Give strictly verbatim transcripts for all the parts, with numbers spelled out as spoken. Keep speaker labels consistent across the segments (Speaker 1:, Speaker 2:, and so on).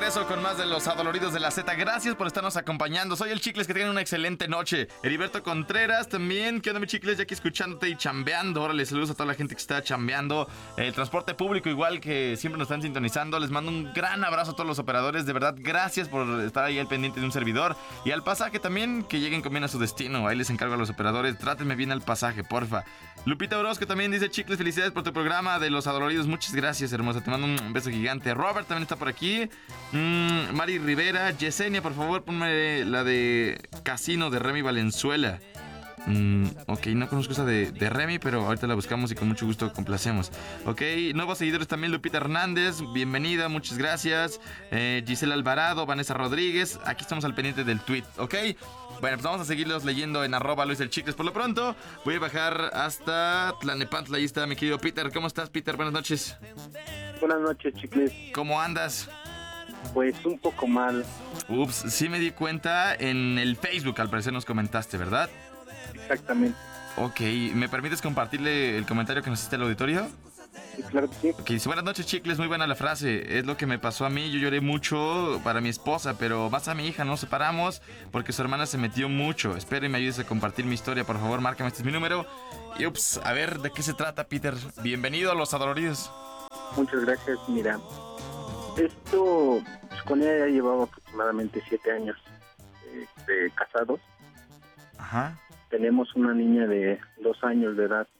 Speaker 1: regreso con más de los adoloridos de la Z. Gracias por estarnos acompañando. Soy el Chicles, que tengan una excelente noche. Heriberto Contreras también. ¿Qué onda, mi Chicles? Ya aquí escuchándote y chambeando. Órale, saludos a toda la gente que está chambeando. El transporte público igual, que siempre nos están sintonizando. Les mando un gran abrazo a todos los operadores. De verdad, gracias por estar ahí al pendiente de un servidor. Y al pasaje también, que lleguen con bien a su destino. Ahí les encargo a los operadores. Trátenme bien al pasaje, porfa. Lupita Orozco también dice: Chicles, felicidades por tu programa de los adoloridos. Muchas gracias, hermosa. Te mando un beso gigante. Robert también está por aquí. Mm, Mari Rivera. Yesenia, por favor, ponme la de Casino de Remy Valenzuela. Mm, ok, no conozco esa de, de Remy, pero ahorita la buscamos y con mucho gusto complacemos. Ok, nuevos seguidores también. Lupita Hernández, bienvenida, muchas gracias. eh, Gisela Alvarado, Vanessa Rodríguez. Aquí estamos al pendiente del tweet, ok. Bueno, pues vamos a seguirlos leyendo en arroba Luis el Chicles. Por lo pronto, voy a bajar hasta Tlanepantla. Ahí está mi querido Peter. ¿Cómo estás, Peter? Buenas noches.
Speaker 2: Buenas noches, Chicles.
Speaker 1: ¿Cómo andas?
Speaker 2: Pues un poco mal.
Speaker 1: Ups, sí me di cuenta en el Facebook, al parecer nos comentaste, ¿verdad?
Speaker 2: Exactamente.
Speaker 1: Ok, ¿me permites compartirle el comentario que nos hiciste al auditorio?
Speaker 2: Sí, claro que sí.
Speaker 1: Ok, dice: buenas noches, Chicles, muy buena la frase. Es lo que me pasó a mí, yo lloré mucho para mi esposa, pero más a mi hija, nos separamos porque su hermana se metió mucho. Espero y me ayudes a compartir mi historia, por favor, márcame, este es mi número. Y ups, a ver, ¿de qué se trata, Peter? Bienvenido a los adoloridos.
Speaker 2: Muchas gracias, mira. Esto, pues, con ella ya llevaba aproximadamente siete años eh, de casados.
Speaker 1: Ajá.
Speaker 2: Tenemos una niña de dos años de edad.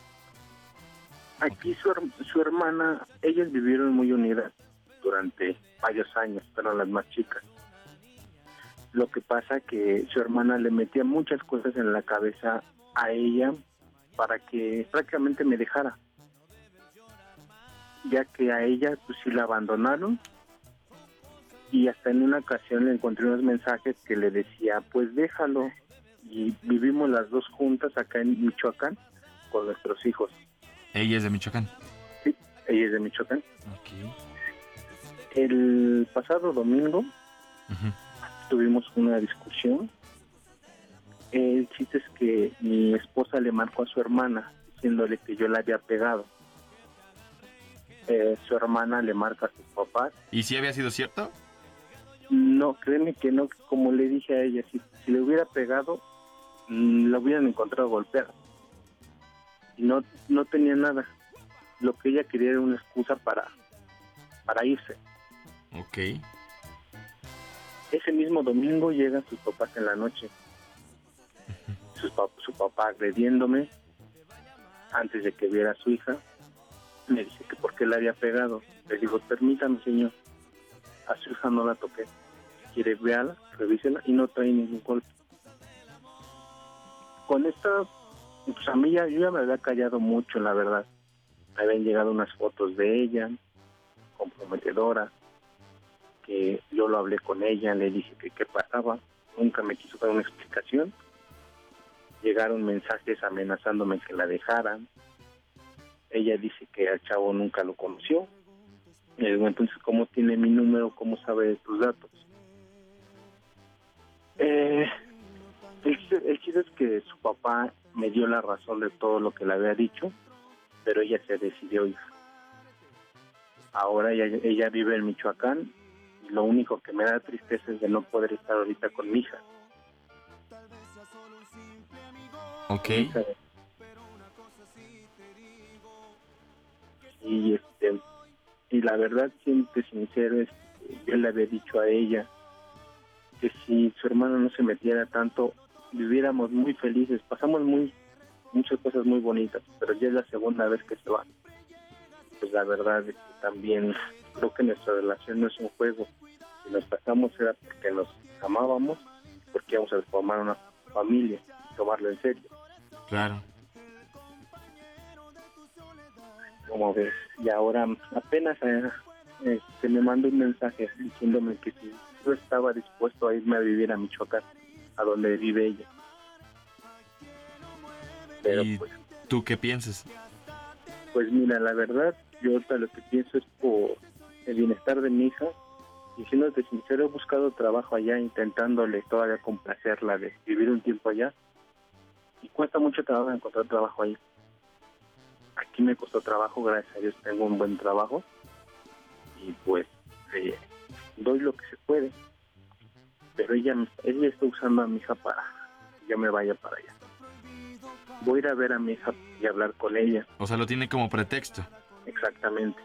Speaker 2: Aquí su, su hermana, ellas vivieron muy unidas durante varios años, fueron las más chicas. Lo que pasa que su hermana le metía muchas cosas en la cabeza a ella para que prácticamente me dejara, ya que a ella pues sí la abandonaron, y hasta en una ocasión le encontré unos mensajes que le decía: pues déjalo, y vivimos las dos juntas acá en Michoacán con nuestros hijos.
Speaker 1: Ella es de Michoacán.
Speaker 2: Sí, ella es de Michoacán.
Speaker 1: Ok.
Speaker 2: El pasado domingo
Speaker 1: Uh-huh.
Speaker 2: tuvimos una discusión. El chiste es que mi esposa le marcó a su hermana diciéndole que yo la había pegado. Eh, su hermana le marca a sus papás.
Speaker 1: ¿Y si había sido cierto?
Speaker 2: No, créeme que no. Como le dije a ella, si, si le hubiera pegado, mmm, la hubieran encontrado golpeada. Y no, no tenía nada. Lo que ella quería era una excusa para, para irse.
Speaker 1: Ok.
Speaker 2: Ese mismo domingo llegan sus papás en la noche. Su, su papá agrediéndome antes de que viera a su hija. Me dice que por qué la había pegado. Le digo: permítame, señor, a su hija no la toqué. Si quiere, véala, revísela, y no trae ningún golpe. Con esta, pues a mí ya, yo ya me había callado mucho, la verdad. Me habían llegado unas fotos de ella, comprometedoras, que yo lo hablé con ella, le dije que qué pasaba, nunca me quiso dar una explicación. Llegaron mensajes amenazándome que la dejaran. Ella dice que al chavo nunca lo conoció. Le digo: entonces, ¿cómo tiene mi número? ¿Cómo sabe de tus datos? Eh, el, el chiste es que su papá me dio la razón de todo lo que le había dicho, pero ella se decidió ir. Ahora ella, ella vive en Michoacán, y lo único que me da tristeza es de no poder estar ahorita con mi hija.
Speaker 1: Ok.
Speaker 2: Mi hija. Y este y la verdad, siempre sincero, es que yo le había dicho a ella que si su hermano no se metiera tanto, viviéramos muy felices. Pasamos muy muchas cosas muy bonitas, pero ya es la segunda vez que se va. Pues la verdad es que también creo que nuestra relación no es un juego. Si nos casamos era porque nos amábamos, porque íbamos a formar una familia y tomarlo en serio.
Speaker 1: Claro.
Speaker 2: Como ves, y ahora apenas eh, eh, se me mandó un mensaje diciéndome que si yo estaba dispuesto a irme a vivir a Michoacán, a donde vive ella. Pero
Speaker 1: ¿Y
Speaker 2: pues,
Speaker 1: tú qué piensas?
Speaker 2: pues mira, la verdad, yo ahorita lo que pienso es por el bienestar de mi hija, y siéndote sincero, he buscado trabajo allá, intentándole todavía complacerla de vivir un tiempo allá, y cuesta mucho trabajo encontrar trabajo ahí. Aquí me costó trabajo, gracias a Dios tengo un buen trabajo, y pues eh, doy lo que se puede, pero ella, ella está usando a mi hija para que yo me vaya para allá. Voy a ir a ver a mi hija y hablar con ella.
Speaker 1: O sea, lo tiene como pretexto.
Speaker 2: Exactamente.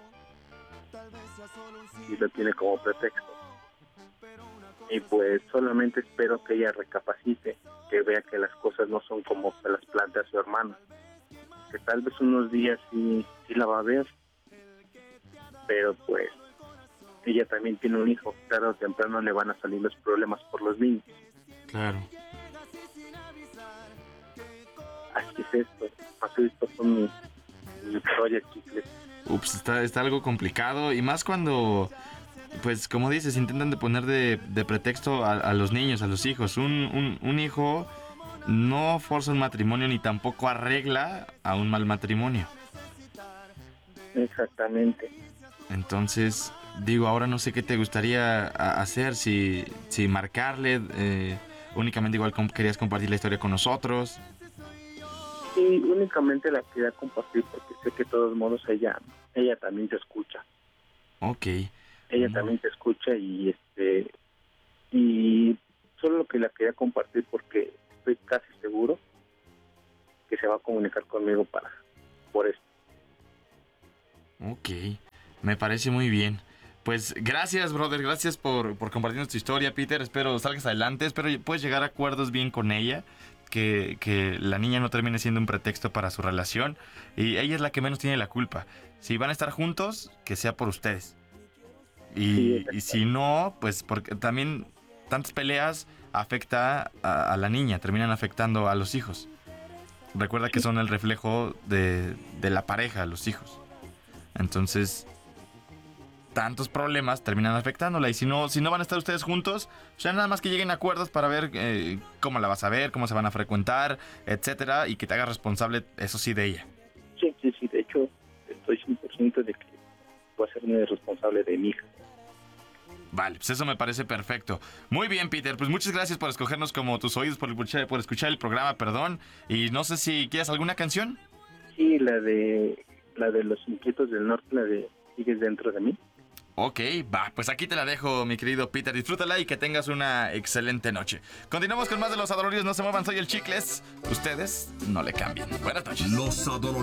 Speaker 2: Y lo tiene como pretexto. Y pues solamente espero que ella recapacite, que vea que las cosas no son como se las plantea su hermano. Que tal vez unos días sí, sí la va a ver, pero pues ella también tiene un hijo. Tarde o temprano le van a salir los problemas por los niños.
Speaker 1: Claro.
Speaker 2: Así es esto. Así estos son mis, mis historias, chicles.
Speaker 1: Ups, está, está algo complicado. Y más cuando, pues como dices, intentan de poner de, de pretexto a, a los niños, a los hijos. Un, un, un hijo no forza un matrimonio ni tampoco arregla a un mal matrimonio.
Speaker 2: Exactamente.
Speaker 1: Entonces, digo, ahora no sé qué te gustaría a- hacer, si, si marcarle, eh, únicamente igual com- querías compartir la historia con nosotros.
Speaker 2: Sí, únicamente la quería compartir porque sé que de todos modos ella, ella también te escucha.
Speaker 1: Ok.
Speaker 2: Ella
Speaker 1: Mm.
Speaker 2: también te escucha y este y solo que la quería compartir porque estoy casi seguro que se va a comunicar conmigo para por esto.
Speaker 1: Ok, me parece muy bien. Pues gracias, brother, gracias por, por compartirnos tu historia, Peter. Espero salgas adelante, espero puedes llegar a acuerdos bien con ella, que, que la niña no termine siendo un pretexto para su relación. Y ella es la que menos tiene la culpa. Si van a estar juntos, que sea por ustedes. Y,
Speaker 2: Sí,
Speaker 1: y si no, pues porque también tantas peleas afecta a, a la niña, terminan afectando a los hijos. Recuerda que son el reflejo de, de la pareja, los hijos. Entonces, tantos problemas terminan afectándola. Y si no, si no van a estar ustedes juntos, ya nada más que lleguen a acuerdos para ver eh, cómo la vas a ver, cómo se van a frecuentar, etcétera, y que te hagas responsable, eso sí, de ella.
Speaker 2: Sí, sí, sí, de hecho estoy cien por ciento de que voy a ser responsable de mi hija.
Speaker 1: Vale, pues eso me parece perfecto. Muy bien, Peter, pues muchas gracias por escogernos como tus oídos, por escuchar, por escuchar el programa, perdón. Y no sé si quieres alguna canción.
Speaker 2: Sí, la de la de los inquietos del norte, la de ¿Sigues dentro de mí?
Speaker 1: Ok, va, pues aquí te la dejo, mi querido Peter. Disfrútala y que tengas una excelente noche. Continuamos con más de Los Adoloridos. No se muevan, soy el Chicles. Ustedes no le cambien. Buenas noches.
Speaker 3: Los Adoloridos.